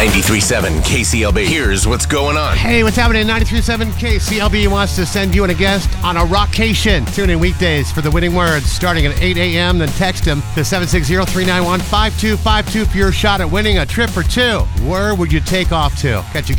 93.7 KCLB. Here's what's going on. Hey, what's happening? 93.7 KCLB wants to send you and a guest on a rockcation. Tune in weekdays for the winning words starting at 8 a.m. Then text them to 760-391-5252 for your shot at winning a trip for two. Where would you take off to? Catch you